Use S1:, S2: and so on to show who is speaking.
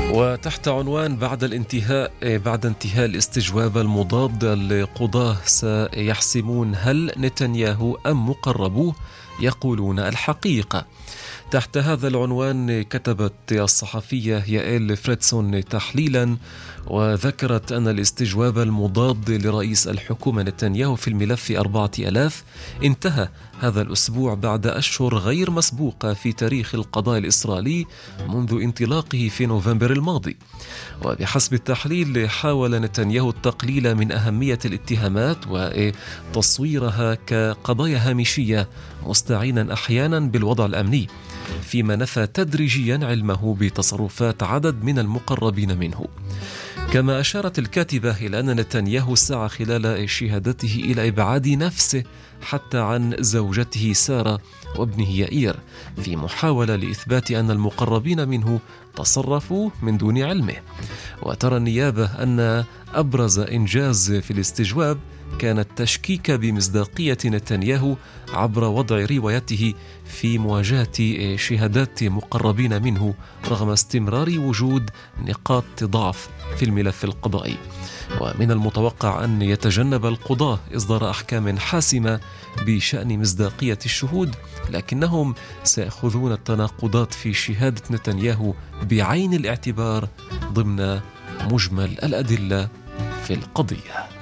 S1: وتحت عنوان بعد انتهاء الاستجواب المضاد، القضاة سيحسمون هل نتنياهو أم مقربوه يقولون الحقيقة. تحت هذا العنوان كتبت الصحفية يائيل فريدسون تحليلا وذكرت أن الاستجواب المضاد لرئيس الحكومة نتنياهو في الملف 4000 انتهى هذا الأسبوع بعد أشهر غير مسبوقة في تاريخ القضاء الإسرائيلي منذ انطلاقه في نوفمبر الماضي. وبحسب التحليل حاول نتنياهو التقليل من أهمية الاتهامات وتصويرها كقضايا هامشية، مستعينا أحيانا بالوضع الأمني، فيما نفى تدريجيا علمه بتصرفات عدد من المقربين منه. كما أشارت الكاتبة إلى أن نتنياهو سعى خلال شهادته إلى إبعاد نفسه حتى عن زوجته سارة وابنه يائير، في محاولة لإثبات أن المقربين منه تصرفوا من دون علمه. وترى النيابة أن أبرز إنجاز في الاستجواب كان التشكيك بمصداقية نتنياهو عبر وضع روايته في مواجهة شهادات مقربين منه رغم استمرار وجود نقاط ضعف في الملف القضائي. ومن المتوقع أن يتجنب القضاة إصدار أحكام حاسمة بشأن مصداقية الشهود، لكنهم سيأخذون التناقضات في شهادة نتنياهو بعين الاعتبار ضمن مجمل الأدلة في القضية.